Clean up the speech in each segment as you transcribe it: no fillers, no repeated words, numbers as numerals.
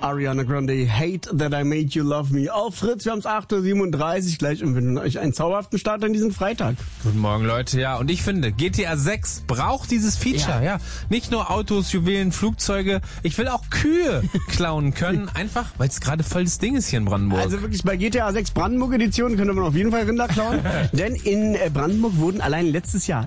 Ariana Grande, Hate That I Made You Love Me. Auf Fritz, wir haben es 8:37 Uhr gleich und wünschen euch einen zauberhaften Start an diesen Freitag. Guten Morgen, Leute. Ja, und ich finde, GTA 6 braucht dieses Feature. Ja. Nicht nur Autos, Juwelen, Flugzeuge. Ich will auch Kühe klauen können. Einfach, weil es gerade voll das Ding ist hier in Brandenburg. Also wirklich bei GTA 6 Brandenburg-Edition könnte man auf jeden Fall Rinder klauen. Denn in Brandenburg wurden allein letztes Jahr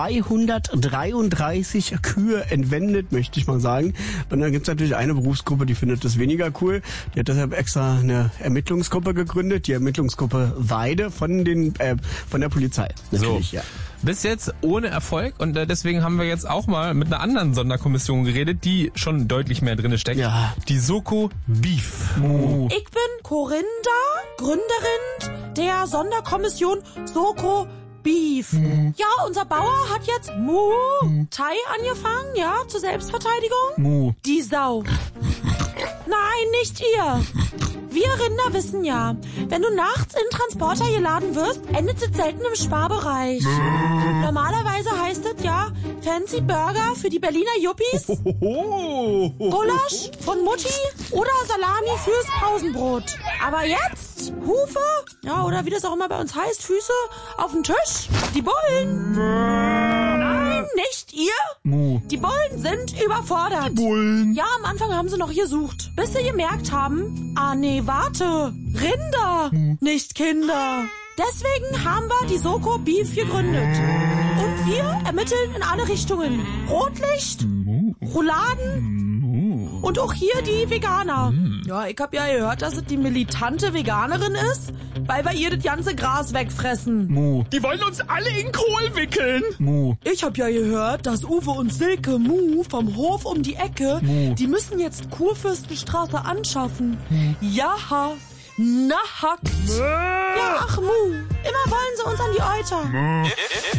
233 Kühe entwendet, möchte ich mal sagen. Und dann gibt es natürlich eine Berufsgruppe, die findet das weniger cool. Die hat deshalb extra eine Ermittlungsgruppe gegründet, die Ermittlungsgruppe Weide von der Polizei. Natürlich, so. ja. Bis jetzt ohne Erfolg und deswegen haben wir jetzt auch mal mit einer anderen Sonderkommission geredet, die schon deutlich mehr drin steckt. Ja. Die Soko Beef. Ich bin Corinda, Gründerin der Sonderkommission Soko Beef. Ja, unser Bauer hat jetzt Thai angefangen, ja, zur Selbstverteidigung. Die Sau. Nein, nicht ihr. Wir Rinder wissen ja, wenn du nachts in Transporter geladen wirst, endet es selten im Sparbereich. Normalerweise heißt es ja Fancy Burger für die Berliner Yuppies, Gulasch von Mutti oder Salami fürs Pausenbrot. Aber jetzt Hufe, ja, oder wie das auch immer bei uns heißt, Füße auf den Tisch, die Bullen. Nein, nicht ihr. Die Bullen sind überfordert. Ja, am Anfang haben sie noch gesucht, bis sie gemerkt haben, nee, warte, Rinder, nicht Kinder. Deswegen haben wir die Soko Beef gegründet. Und wir ermitteln in alle Richtungen. Rotlicht, Rouladen und auch hier die Veganer. Ja, ich hab ja gehört, dass es die militante Veganerin ist, weil wir ihr das ganze Gras wegfressen. Die wollen uns alle in Kohl wickeln. Ich hab ja gehört, dass Uwe und Silke vom Hof um die Ecke, die müssen jetzt Kurfürstenstraße anschaffen. Ja, nackt. Ja, ach Immer wollen sie uns an die Euter.